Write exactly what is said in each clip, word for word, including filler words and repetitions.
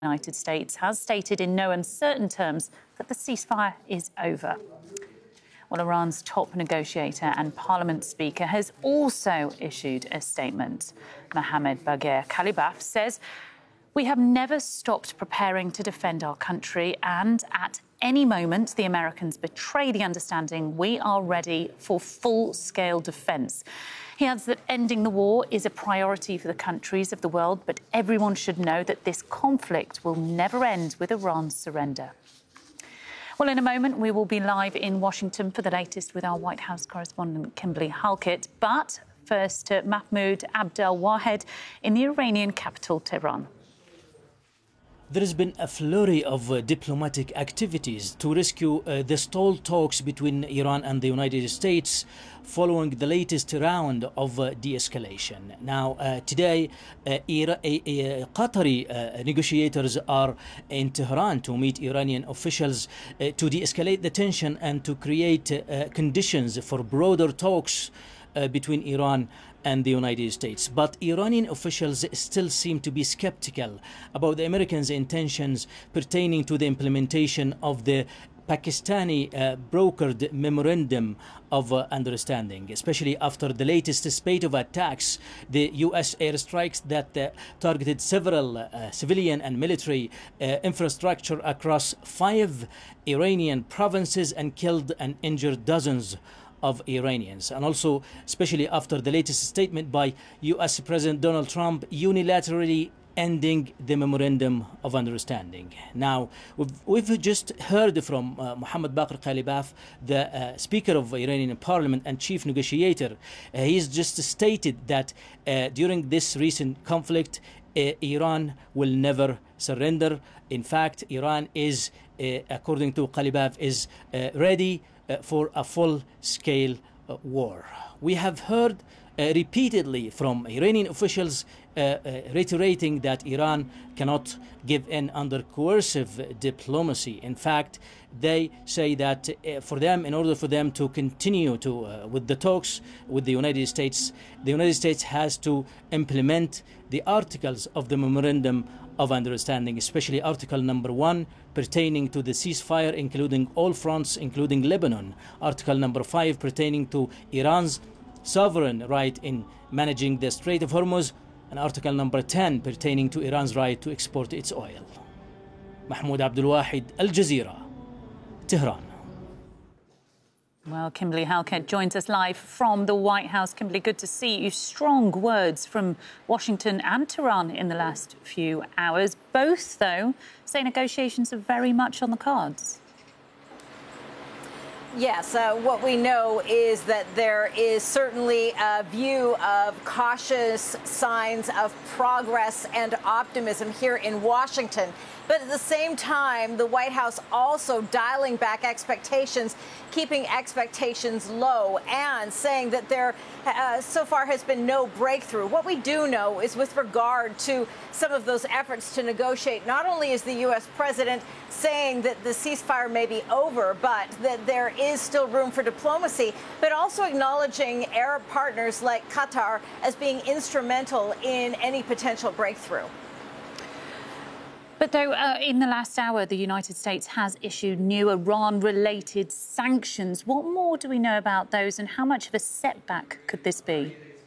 The United States has stated in no uncertain terms that the ceasefire is over. Well, Iran's top negotiator and parliament speaker has also issued a statement. Mohammad Bagher Khalibaf says, "We have never stopped preparing to defend our country, and at any moment the Americans betray the understanding, we are ready for full-scale defence." He adds that ending the war is a priority for the countries of the world, but everyone should know that this conflict will never end with Iran's surrender. Well, in a moment, we will be live in Washington for the latest with our White House correspondent, Kimberly Halkett. But first to Mahmoud Abdel-Wahed in the Iranian capital, Tehran. There has been a flurry of uh, diplomatic activities to rescue uh, the stalled talks between Iran and the United States following the latest round of uh, de-escalation. Now, uh, today, uh, Ira- uh, uh, Qatari uh, negotiators are in Tehran to meet Iranian officials uh, to de-escalate the tension and to create uh, conditions for broader talks uh, between Iran and the United States. But Iranian officials still seem to be skeptical about the Americans' intentions pertaining to the implementation of the Pakistani uh, brokered memorandum of uh, understanding, especially after the latest spate of attacks, the U S airstrikes that uh, targeted several uh, civilian and military uh, infrastructure across five Iranian provinces and killed and injured dozens of Iranians, and also especially after the latest statement by U S President Donald Trump unilaterally ending the memorandum of understanding. Now, we've, we've just heard from uh, Mohammad Bagher Khalibaf, the uh, Speaker of Iranian Parliament and Chief Negotiator. Uh, he's just stated that uh, during this recent conflict, uh, Iran will never surrender. In fact, Iran is, uh, according to Khalibaf, is uh, ready Uh, for a full-scale uh, war. We have heard uh, repeatedly from Iranian officials uh, uh, reiterating that Iran cannot give in under coercive diplomacy. In fact, they say that uh, for them, in order for them to continue to uh, with the talks with the United States, the United States has to implement the articles of the memorandum of understanding, especially Article number one pertaining to the ceasefire, including all fronts, including Lebanon. Article number five pertaining to Iran's sovereign right in managing the Strait of Hormuz, and Article number ten pertaining to Iran's right to export its oil. Mahmoud Abdel-Wahed, Al Jazeera, Tehran. Well, Kimberly Halkett joins us live from the White House. Kimberly, good to see you. Strong words from Washington and Tehran in the last few hours. Both, though, say negotiations are very much on the cards. Yes, uh, what we know is that there is certainly a view of cautious signs of progress and optimism here in Washington. But at the same time, the White House also dialing back expectations, keeping expectations low, and saying that there uh, so far has been no breakthrough. What we do know is with regard to some of those efforts to negotiate, not only is the U S president saying that the ceasefire may be over, but that there is still room for diplomacy, but also acknowledging Arab partners like Qatar as being instrumental in any potential breakthrough. But though uh, in the last hour, the United States has issued new Iran-related sanctions. What more do we know about those, and how much of a setback could this be?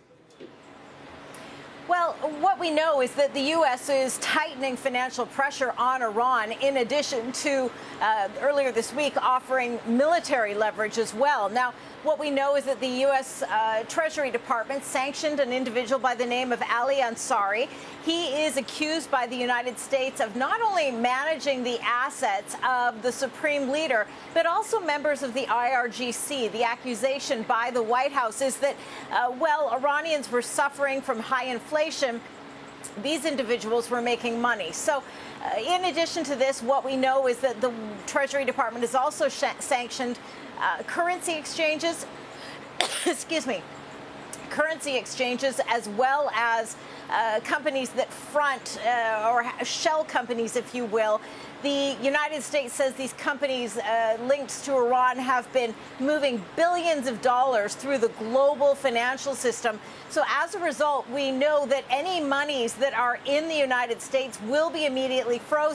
Well, what we know is that the U S is tightening financial pressure on Iran, in addition to uh, earlier this week offering military leverage as well. Now, what we know is that the U S uh, Treasury Department sanctioned an individual by the name of Ali Ansari. He is accused by the United States of not only managing the assets of the supreme leader, but also members of the I R G C. The accusation by the White House is that, uh, well, Iranians were suffering from high inflation. These individuals were making money. So uh, in addition to this, what we know is that the Treasury Department has also sh- sanctioned uh, currency exchanges, excuse me, currency exchanges, as well as uh, companies that front uh, or shell companies, if you will. The United States says these companies uh, linked to Iran have been moving billions of dollars through the global financial system. So as a result, we know that any monies that are in the United States will be immediately frozen.